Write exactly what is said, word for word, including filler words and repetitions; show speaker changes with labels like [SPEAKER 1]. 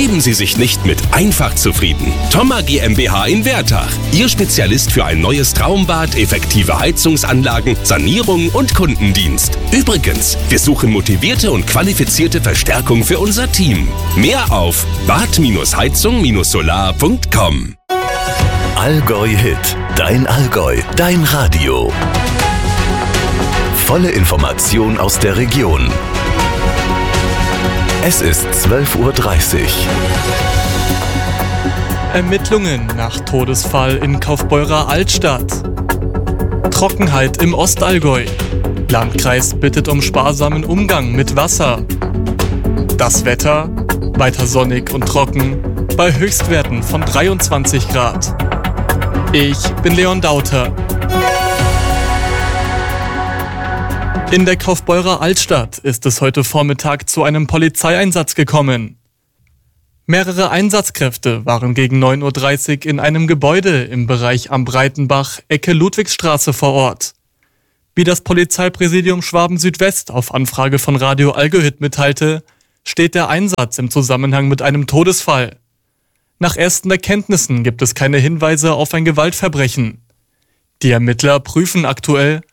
[SPEAKER 1] Geben Sie sich nicht mit einfach zufrieden. Thoma GmbH in Wertach. Ihr Spezialist für ein neues Traumbad, effektive Heizungsanlagen, Sanierung und Kundendienst. Übrigens, wir suchen motivierte und qualifizierte Verstärkung für unser Team. Mehr auf bad heizung solar punkt com.
[SPEAKER 2] Allgäu Hit. Dein Allgäu. Dein Radio. Volle Information aus der Region. Es ist zwölf Uhr dreißig.
[SPEAKER 3] Ermittlungen nach Todesfall in Kaufbeurer Altstadt. Trockenheit im Ostallgäu. Landkreis bittet um sparsamen Umgang mit Wasser. Das Wetter, weiter sonnig und trocken, bei Höchstwerten von dreiundzwanzig Grad. Ich bin Leon Dauter. In der Kaufbeurer Altstadt ist es heute Vormittag zu einem Polizeieinsatz gekommen. Mehrere Einsatzkräfte waren gegen neun Uhr dreißig in einem Gebäude im Bereich am Breitenbach, Ecke Ludwigsstraße vor Ort. Wie das Polizeipräsidium Schwaben Südwest auf Anfrage von Radio Allgäu Hit mitteilte, steht der Einsatz im Zusammenhang mit einem Todesfall. Nach ersten Erkenntnissen gibt es keine Hinweise auf ein Gewaltverbrechen. Die Ermittler prüfen aktuell,